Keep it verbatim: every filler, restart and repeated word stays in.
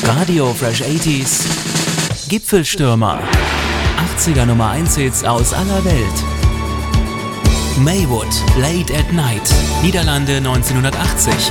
Radio Fresh achtziger Gipfelstürmer. achtziger Nummer eins Hits aus aller Welt. Maywood, Late at Night, Niederlande neunzehnhundertachtzig.